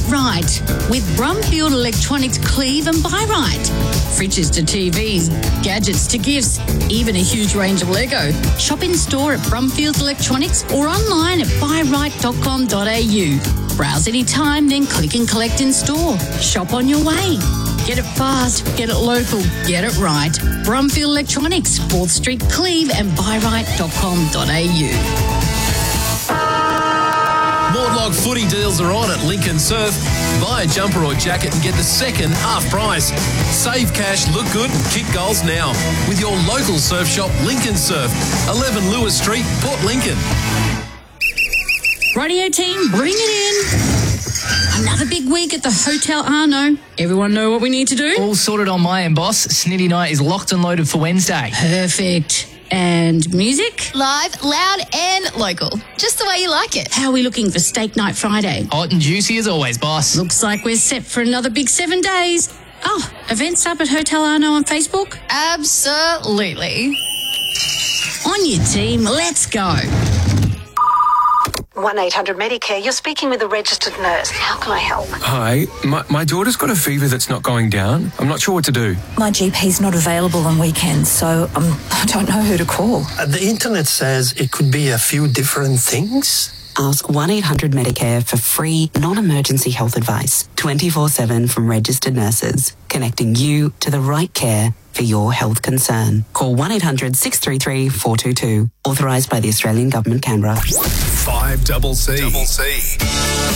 right with Brumfield Electronics Cleave and Buy Right. Fridges to TVs, gadgets to gifts, even a huge range of Lego. Shop in store at Brumfield Electronics or online at buyright.com.au. Browse anytime, then click and collect in store. Shop on your way. Get it fast, get it local, get it right. Brumfield Electronics, 4th Street, Cleve and buyright.com.au. Mortlog footy deals are on at Lincoln Surf. Buy a jumper or jacket and get the second half price. Save cash, look good and kick goals now with your local surf shop, Lincoln Surf, 11 Lewis Street, Port Lincoln. Radio team, bring it in. Another big week at the Hotel Arno. Everyone know what we need to do? All sorted on my end, boss. Snitty Night is locked and loaded for Wednesday. Perfect. And music? Live, loud and local. Just the way you like it. How are we looking for Steak Night Friday? Hot and juicy as always, boss. Looks like we're set for another big 7 days. Oh, events up at Hotel Arno on Facebook? Absolutely. On your team, let's go. 1-800-MEDICARE, you're speaking with a registered nurse. How can I help? Hi, my daughter's got a fever that's not going down. I'm not sure what to do. My GP's not available on weekends, so I don't know who to call. The internet says it could be a few different things. Ask 1-800-MEDICARE for free, non-emergency health advice, 24/7 from registered nurses, connecting you to the right care for your health concern. Call 1-800-633-422. Authorised by the Australian Government, Canberra. 5CC.